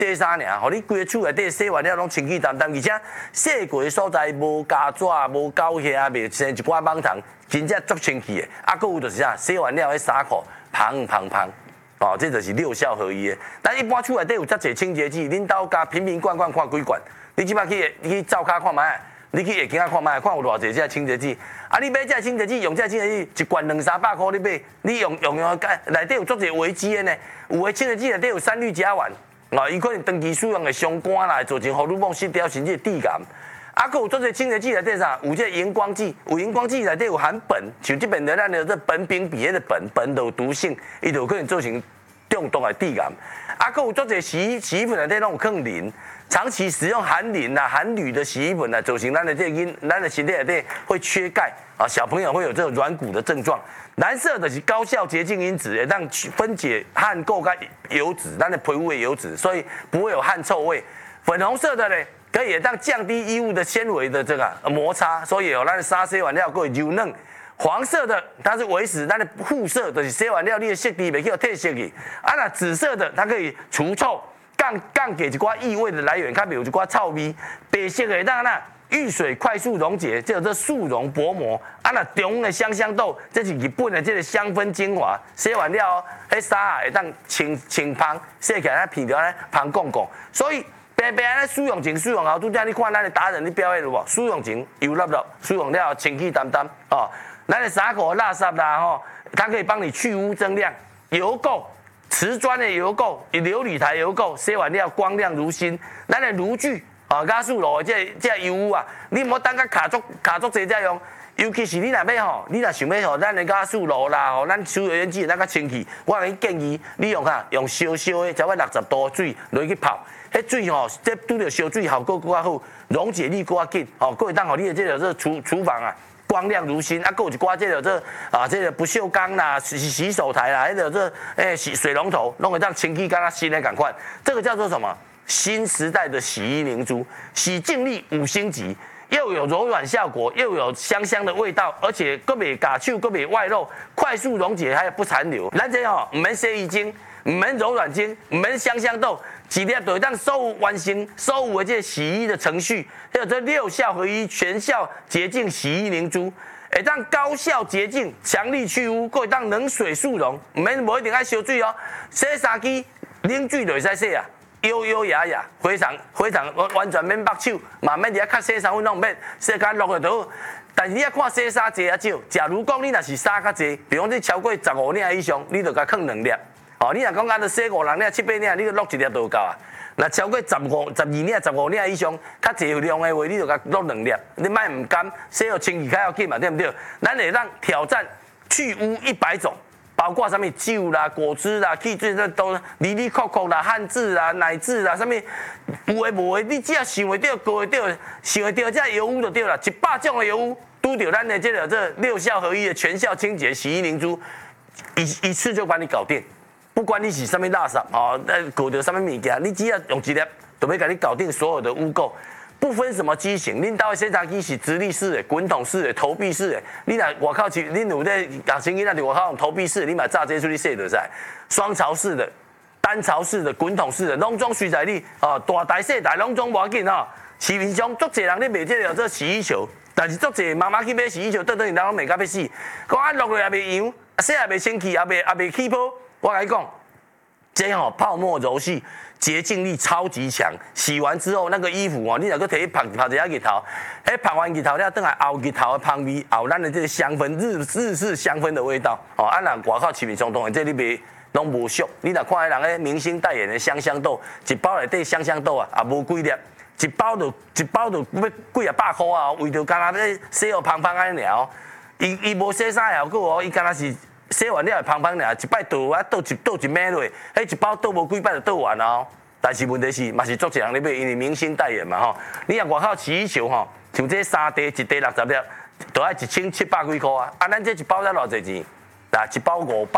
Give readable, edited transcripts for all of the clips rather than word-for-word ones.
第三尔，互你规个厝内底洗完了拢清气淡淡，而且洗过的所在无胶纸、无胶遐，袂生一寡蠓虫，真正足清气的。啊，搁有就是啥，洗完了迄衫裤香香香，哦，这就是六效合一的。但一般厝内底有遮侪清洁剂，恁兜家瓶瓶罐罐看几罐，你即摆去灶骹看卖，你去下间看卖，看有偌侪遮清洁剂。啊，你买遮清洁剂，用遮清洁剂，一罐200-300块你买，你用内底有足侪危机的呢。有的清洁剂内底有3氯甲烷。哦，伊可能长期使用的伤肝啦，造成荷尔蒙失调，甚至致癌。啊，佫有做些清洁剂内底啥？有这荧光剂，有荧光剂内底有含苯，像这边的咱的这苯丙比迄个苯就有毒性，伊就有可能造成中毒的致癌。啊，佫有做些洗衣粉内底拢有放磷，长期使用含磷啊、含铝的洗衣粉啊，造成咱的身体内底会缺钙啊，小朋友会有这种软骨的症状。蓝色的是高效洁净因子，会让分解汗垢跟油脂，咱的皮肤的油脂，所以不会有汗臭味。粉红色的呢，可以让降低衣物的纤维的这个摩擦，所以有咱的衫洗完了会柔嫩。黄色的它是维持咱的护色，就是洗完了你的色地袂去褪色去。啊，那紫色的它可以除臭，降给一寡异味的来源，较袂有一寡臭味。白色的让那遇水快速溶解，叫做速溶薄膜。啊，那中的香豆，这是日本的这个香氛精华，洗完了，迄衫啊会当清芳，洗起来片条咧芳光光。所以白白咧使用前、使用后，拄则你看咱的达人你表演了无？使用前油辣辣，使用了清气淡淡哦。咱的衫裤垃圾啦吼，它可以帮你去污增亮，油垢。瓷砖的油垢、琉璃台油垢，洗完了光亮如新。咱的炉具啊，加速炉的这油污啊，你莫等甲卡足侪才用。尤其是你若要吼，你若想要吼，咱的加速炉啦，吼，咱抽油烟机咱较清气，我给你建议，你用用烧的，超过60度的水落去泡，迄水吼，这拄着烧水效果更加好，溶解力更加紧，哦，佫会当互你的这个厨房啊。光亮如新，啊，还有一寡这个这个不锈钢啦、洗手台啦，还有水龙头，弄会当清气刚刚新的赶快。这个叫做什么？新时代的洗衣凝珠，洗净力5星级，又有柔软效果，又有香香的味道，而且佫袂夹手，佫袂外露，快速溶解，还有不残留。咱这唔免洗衣精，唔免柔软精，唔免香豆。一粒就会当所有完成所有的这洗衣的程序，还有这6效合一全效洁净洗衣凝珠，会当高效洁净、强力去污，佫会当冷水速溶，无一定爱烧水哦。洗衫机冷水就会使洗啊，优雅，非常完全免握手，嘛免伫遐较洗衫粉拢免，洗干落就好。但是你要看洗衫济啊少，假如讲你若是衫较济，比方你超过15领以上，你就甲放2粒。哦，你若讲安尼洗5、6领、7、8领，你就落1粒就够啊。那超过12领、15领以上，较济量的话，你就甲落2粒。你莫唔甘，洗好清气较要紧嘛，对不对？咱会让挑战去污100种，包括什么酒啦、果汁啦、去这都里里扣扣啦、汉字啦、奶渍啦，什么有诶无诶，你只要想会到、过会到、想会到，这油污就对了。100种的油污，拄着咱的这6效合一的全效清洁洗衣凝珠，一次就把你搞定。不管你是什么垃圾哦，搞到什么物件，你只要用1粒，就要给你搞定所有的污垢，不分什么机型。恁家的洗衫机是直立式的、滚筒式的、投币式的。你若外口去，恁有在学生囡仔伫外口用投币式，你嘛炸这出去洗就使。双槽式的、单槽式的、滚筒式的，拢总随在你哦，大台小台拢总无要紧哦。市面上足侪人咧卖这个洗衣球，但是足侪妈妈去买洗衣球，倒等于人拢卖到要死。讲啊落落也袂扬，洗也袂清气，也袂起泡。我跟你讲，这泡沫柔细，洁净力超级强。洗完之后，那个衣服你若搁摕去泡一下日头，泡完日头了，等下熬日头的香味，熬咱的这个香氛，日式香氛的味道。人外口市面上当然这你卖拢无俗。你若看人明星代言的香豆，一包内底香豆啊，也无几粒，一包就要几啊百块啊，为着干那要洗好芳芳安尼尔。伊无洗啥效果哦，伊干那是。洗完了会芳芳尔，一摆倒啊倒一买落，迄一包倒无几摆就倒完哦。但是问题是，嘛是足侪人咧买，因为明星代言嘛吼。你若外口洗衣球吼，像这3袋1袋60粒，都要1700几块啊。咱这一包才偌济钱？一包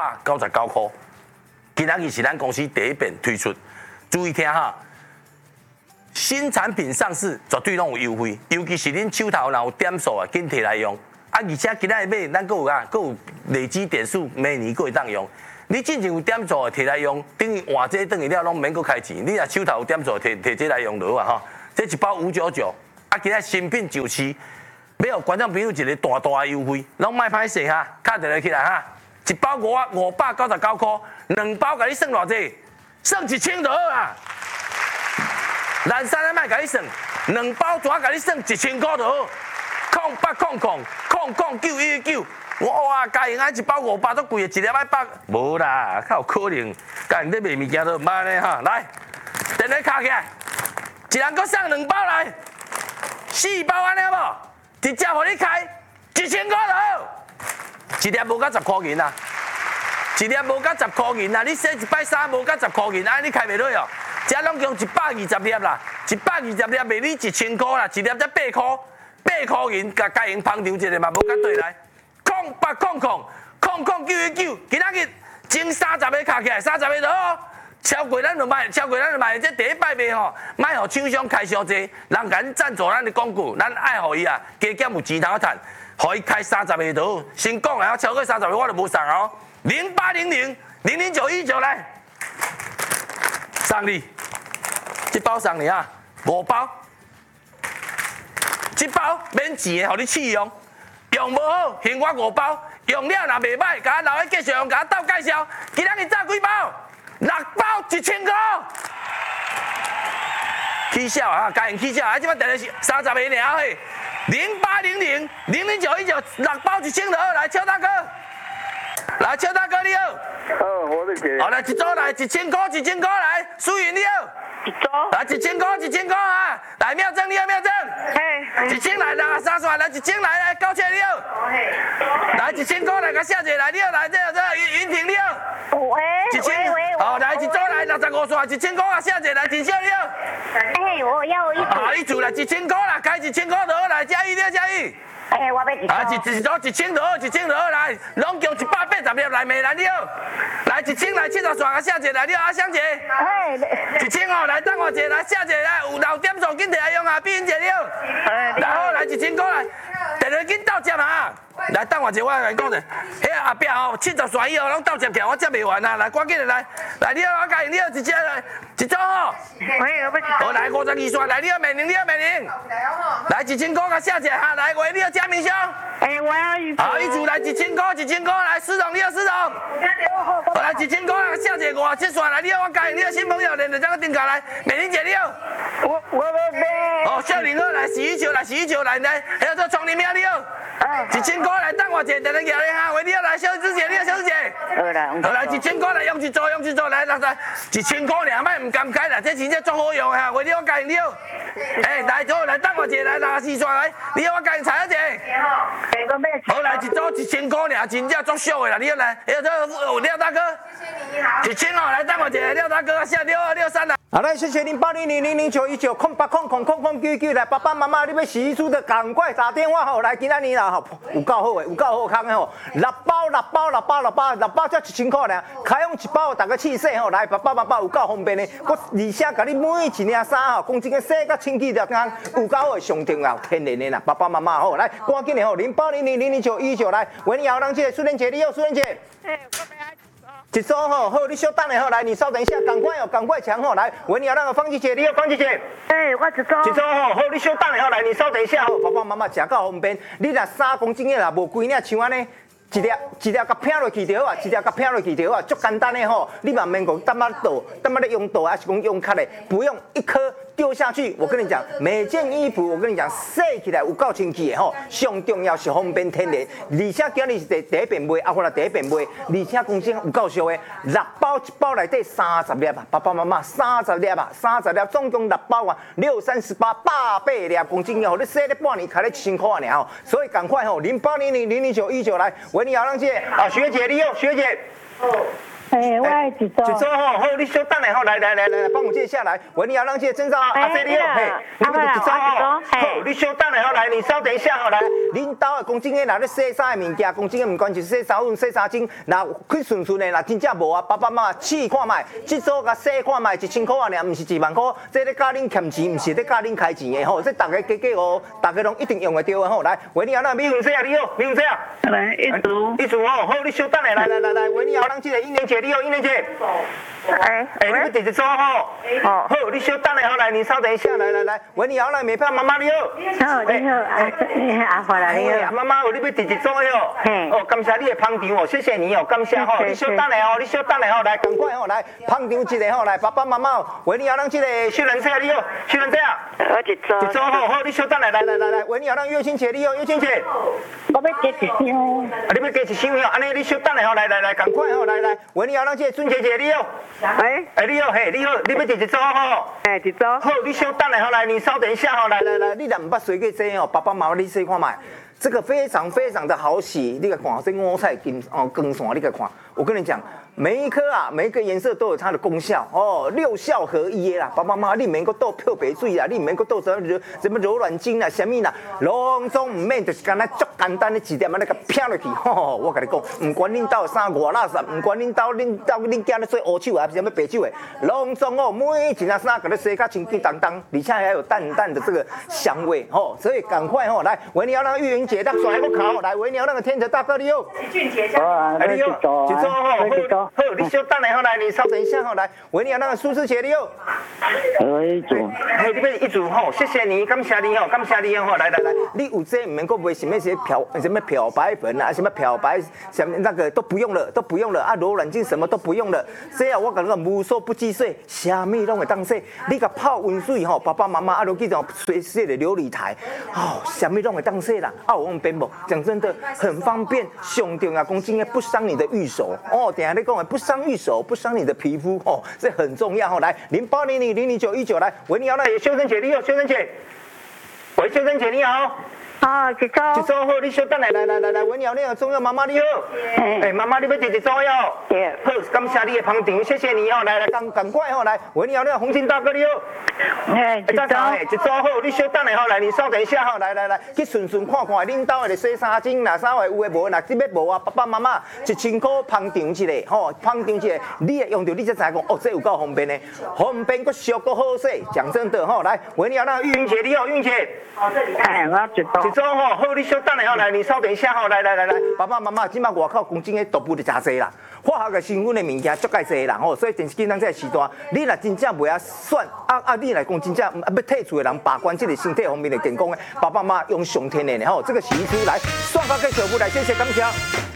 599块。今仔日是咱公司第一遍推出，注意听哈。新产品上市绝对拢有优惠，尤其是恁手头若有点数啊，紧摕来用。而且今仔日买，咱佫有累积点数，每年佫会当用。 你进前有点数摕来用，等于换这等于了拢免阁开钱。你若手头有点数摕这来用就好啊吼。这一包599，啊，今仔新品就市，要互观众朋友一个大大的优惠，拢莫歹势哈，敲电话起来哈。一包599块，两包甲你算偌济？算1000就好啊。蓝山啊，莫甲你算，两包纸甲你算1000块就好。0800000919，哇，家营啊一包500足贵的，一粒100，无啦，较有可能。家营咧卖物件都毋捌呢哈，来，电话敲起来，一人阁送2包来，4包安尼好无？直接互你开1000块就好，一粒无甲10块银啊，一粒无甲10块银啊，你洗一摆衫无甲10块银，安尼开袂落哦。这拢共120粒啦，120粒卖你1000块啦，一粒才8块。8块银，甲家营捧场一下嘛，无甲对来。0800000919，今仔日前30个卡起来，30个就好。超过咱就卖，这第一摆卖吼，卖互厂商开伤济，人咱赞助咱的广告，咱爱互伊啊，加减有钱通趁，互伊开30个就好。先讲啊，超过30个我就无送哦。0800000919来，送你，这包送你啊，5包。一包免钱的，互你试用，用无好，还我5包，用了若袂歹，甲我留喺继续用，甲我斗介绍。今仔日炸几包？6包1000块。起笑啊，家人起笑啊！即摆电话30个尔嘿，0800000919，6包1000就好，来邱大哥，来邱大哥你好。 我的姐。 好来一组来1000块来，苏云你好。 一组。 来1000块啊！来妙正你好妙正。 嘿。 1000来3串来1000来高切你好。来1000块来甲谢姐来你好来这云婷你好。 喂。 好来一组来65串1000块啊谢姐来tin小你好。 哎，我要一组。 好一组来1000块啦，开1000块就好来嘉义你好嘉义。 哎，我要一组。 啊一组1000就好来，拢共180粒来美兰你好。来1000来70串啊谢姐来你好阿香姐。 哎。 1000哦来等我一下来谢姐来有留点数紧摕来用啊碧云姐你好。然后来1000块来，电话紧到接啊！来等我一下，我来讲者，迄后壁吼70串以后拢到接起，我接袂完啊！来，赶紧来，你好，我家你好，一只来，一组吼。 喂， 好来52串，来你好美玲，来1000块甲谢姐哈，来喂你好嘉明兄。 哎，我要一组。 好一组来1000块来，施总你好施总。好来1000块来，谢姐57串来，你好，我家你好新朋友，连着这个定卡来，美玲姐你好。 我要买。 哦，少年好来，洗衣球来，还有这创林喵你好。1000块来等我一下，等你叫你哈，喂你好来，小芝姐你好，小芝姐。好来1000块来，用一组来，1000块尔，莫唔甘开啦，这真正足好用哈，喂你好，家你好。来走来等我一下来，64串来，你好，我家蔡小姐。好来一组1000块尔，真正足俗的啦，你好来，还有这廖大哥。谢谢你好。1000哦，来等我一下，廖大哥，下6263啦。 好来，谢谢您0800000919080099来，爸爸妈妈，你要洗衣橱的赶快打电话吼，来今仔日啦吼，有够好的，有够好康的吼，6包才1000块尔，开用一包大家气势吼，来爸爸妈妈有够方便的，我而且甲你每一件衫吼，讲真个洗甲清气了刚，有够好的，上重要天然的啦，爸爸妈妈吼，来赶紧的吼0800000919来，为你好人姐，苏莲姐你好，苏莲姐。一组吼，好，你稍等下吼，来，你稍等一下，赶快抢吼，来，为你好，那个方姐姐，你好，方姐姐。 我一组。 一组吼，好，你稍等下吼，来，你稍等一下吼，爸爸妈妈食到方便，你若3公斤的啦，无规领像安尼。一粒甲拼落去就好啊，足简单的吼，你嘛免讲等下咧用刀还是讲用卡的，不用一颗丢下去。我跟你讲，每件衣服我跟你讲，洗起来有够清气的吼，上重要是方便天然，而且今日是第一遍卖，啊，我来第一遍卖，而且讲真有够俗的，6包一包内底30粒啊，爸爸妈妈30粒啊，30粒总共6包啊，6、3、18，180粒，讲真哦，你洗咧半年开咧1000块尔吼，所以赶快吼，0800000919来。你好，浪姐啊，学姐你好，学姐。 嘿，我爱一组。 一组吼，好，你小等下吼，来，帮我介下来，维尼亚让这个征兆阿姐你好，嘿，你们一组吼，好，你小等下吼，来，你稍等一下吼，来，恁兜的公斤的，若咧洗衫的物件，公斤的唔管是洗衫粉、洗衫巾，若开顺顺的，若真正无啊，爸爸妈妈试看卖，这组甲洗看卖，1000块啊，尔，唔是1万块，这咧教恁欠钱，唔是咧教恁开钱的吼，这大家加加哦，大家拢一定用得到的吼，来，维尼亚让米粉洗啊，你好，米粉洗啊， 来一组。 一组吼，好，你小等下，来，维尼亚让这个一年姐，你好，一年姐。你们弟弟做吼，好，你稍等下，好来，你稍等一下，来，维尼好来，美胖妈妈你好， 好，你好，阿华来你好， 妈妈，你要弟弟做哟，哦，感谢你的捧场哦，谢谢你哦，感谢吼，你稍等下哦，来，赶快吼，来捧场一个吼，来，爸爸妈妈，维尼让这个小人车你好，小人车啊， 我一组吼，好，你稍等下，来，维尼让月清姐你好，月清姐， 我要加一箱， 你要加一箱哟，安尼你稍等下吼，来，赶快吼，来，维尼让这个春姐姐你好。 喂， 你好，你好，你要一组吼？ 一组。 好，你稍等下，来，你稍等一下吼，来，你若唔捌水过这哦，爸爸妈妈你试看卖，这个非常非常的好洗，你个看这五彩金光线，你个看，我跟你讲。每一颗啊，每一个颜色都有它的功效哦，6效合一的啦。爸爸妈妈，你唔免搁倒漂白水啦，你唔免搁倒什么柔软精啦，什么啦，拢总唔免，就是干那足简单的一点啊，那个撇落去。吼，我跟你讲，唔管恁兜衫偌垃圾，唔管恁囝咧做乌手啊，还是什么白手的，拢总哦，每一件衫给它洗甲清清当当，而且还有淡淡的这个香味哦，所以赶快吼，来，维尼奥那个玉云姐，咱甩个考，来，维尼奥那个天成大哥你好， 俊杰先生， 你好，一组吼。好，你稍等下，好来，你稍等一下，好来，维尼亚那个苏轼姐你好， 我一组， 你要一组吼，谢谢你，感谢你吼，感谢你吼，来，你有这唔免够买什么漂白粉啊，什么漂白什么那个都不用了啊，柔软精什么都不用了，这样我感觉无所不击碎，虾米拢会当洗，你甲泡温水吼，爸爸妈妈啊都去种水洗的琉璃台，哦，虾米拢会当洗啦，啊有用便无？讲真的很方便，上重要讲真的不伤你的玉手哦，等下你讲。不伤玉手，不伤你的皮肤哦，这很重要哦。来08000919来，维尼奥那也修身姐你好，修身姐，喂，修身姐你好。 好，一组好，你稍等来，维尼奥那个重要妈妈你好，妈妈你要一组哟，好，感谢你的捧场，谢谢你哦，来，赶快哦，来，维尼奥那个红金大哥你好，一组好，你稍等来，好来，你稍等一下哈，来，去顺看看，恁兜的洗衫巾啦，啥话有诶无啦，这要无啊，爸爸妈妈1000块捧场一个，吼，捧场一个，你会用到你才知讲，哦，这有够方便的，方便佫俗佫好洗，讲真的吼，来，维尼奥那个玉云姐你好，玉云姐， 我一组吼，好，你稍等下，来，你稍等一下吼，来，爸爸妈妈，即摆外口公斤的动物就真济啦，化学的成分的物件足介济啦，吼，所以电视机咱这个时段，你若真正袂晓选，你来讲真正要退出的人把关这个身体方面的健康的，爸爸妈妈用上天然的吼，这个洗衣机来，双发给手部来，谢谢感谢。